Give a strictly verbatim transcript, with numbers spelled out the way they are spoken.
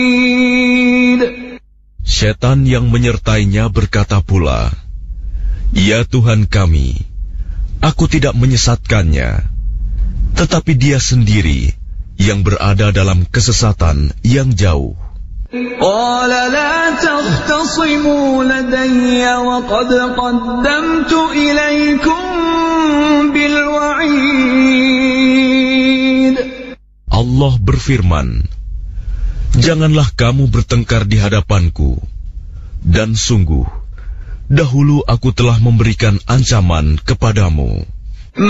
Setan yang menyertainya berkata pula, "Ya Tuhan kami, aku tidak menyesatkannya, tetapi dia sendiri yang berada dalam kesesatan yang jauh." قال لا تختصموا لدي وقد قدمت إليكم بالوعيد. Allah berfirman, "Janganlah kamu bertengkar di hadapanku, dan sungguh, dahulu aku telah memberikan ancaman kepadamu."